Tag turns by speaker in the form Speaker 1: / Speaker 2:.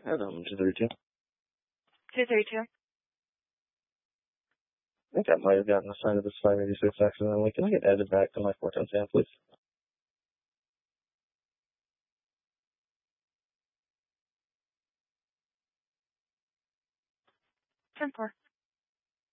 Speaker 1: I don't know, 232.
Speaker 2: 232.
Speaker 1: I think I might have gotten assigned to this 586 accidentally. Can I get added back to my 410 Sam, please?
Speaker 2: 10-4.